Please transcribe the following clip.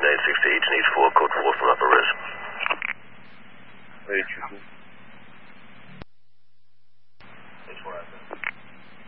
860, each needs 4, code 4 from upper res. Hey, Triple.